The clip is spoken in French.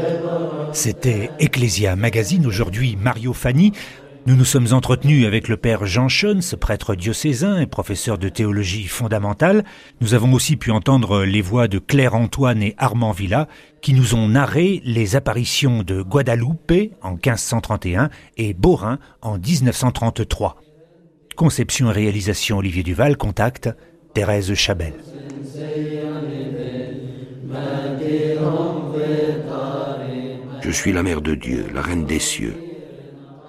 C'était Ecclesia Magazine, aujourd'hui Mario Fanny. Nous nous sommes entretenus avec le père Jean Schoens, prêtre diocésain et professeur de théologie fondamentale. Nous avons aussi pu entendre les voix de Claire Antoine et Armand Villa qui nous ont narré les apparitions de Guadalupe en 1531 et Beaurain en 1933. Conception et réalisation Olivier Duval, contact Thérèse Chabel. Je suis la mère de Dieu, la reine des cieux.